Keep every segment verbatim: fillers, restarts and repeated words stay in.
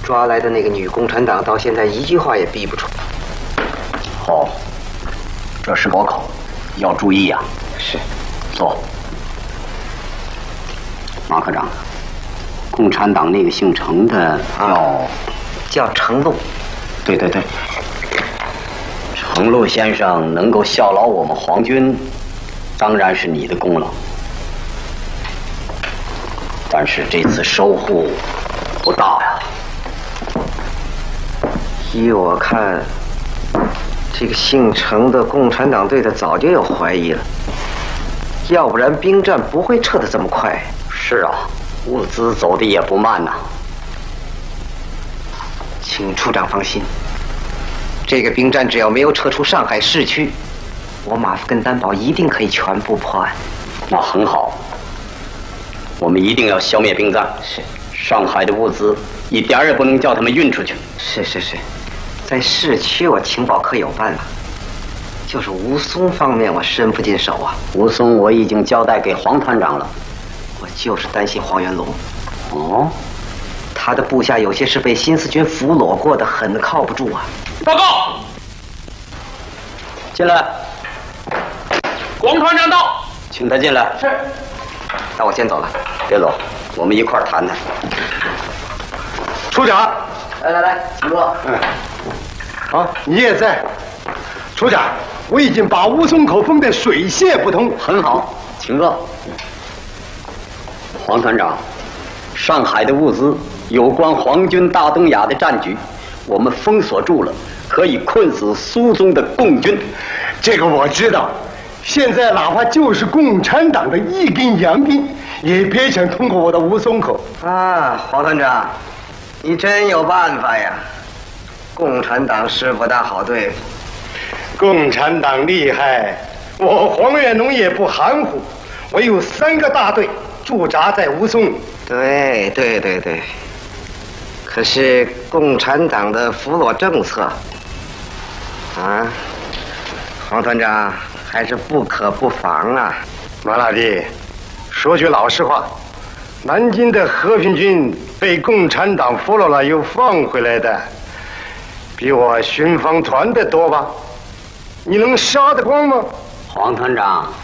抓来的那个女共产党到现在一句话也逼不出。 哦，这是高考，要注意呀、啊。 是。 坐。马科长，共产党那个姓程的叫、啊、 叫程禄。 对对对。程禄先生能够效劳我们皇军，当然是你的功劳。但是这次收获不大呀。 依我看，这个姓程的共产党对他早就有怀疑了，要不然兵站不会撤得这么快。 是啊，物资走的也不慢呐。 请处长放心，这个兵站只要没有撤出上海市区，我马夫根担保一定可以全部破案。 那很好。我们一定要消灭兵站。 是， 上海的物资一点儿也不能叫他们运出去。 是是是，在市区我情报科有办法，就是吴淞方面我伸不进手啊。 吴淞我已经交代给黄团长了， 我就是担心黄元龙。 哦， 他的部下有些是被新四军俘虏过的，很靠不住啊。 报告， 进来。 黄团长到， 请他进来。 是。 那我先走了。 别走，我们一块儿谈谈。 处长， 来来来，请坐。 嗯，啊，你也在。处长，我已经把吴淞口封得水泄不通。 很好，请坐。黄团长，上海的物资有关皇军大东亚的战局，我们封锁住了，可以困死苏中的共军。 这个我知道。现在哪怕就是共产党的一根洋兵，也别想通过我的吴淞口。 啊，黄团长，你真有办法呀！共产党是不大好对付。 共产党厉害，我黄元龙也不含糊。我有三个大队驻扎在吴淞。 对对对对。可是共产党的俘虏政策，啊，黄团长。还是不可不防啊， 马老弟，说句老实话，南京的和平军被共产党俘虏了又放回来的，比我巡防团的多吧？你能杀得光吗？ 黄团长，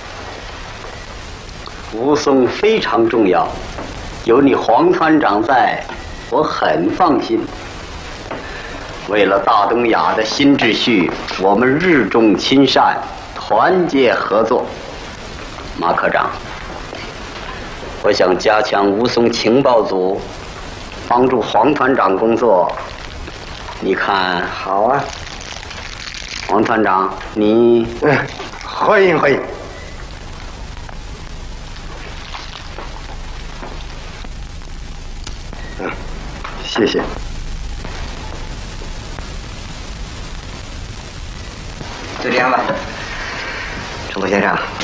吴淞非常重要，有你黄团长在，我很放心。为了大东亚的新秩序，我们日重亲善。团结合作，马科长，我想加强吴淞情报组，帮助黄团长工作。你看好啊， 黄团长，你嗯，欢迎欢迎。嗯，谢谢。 就这样吧。程度先生，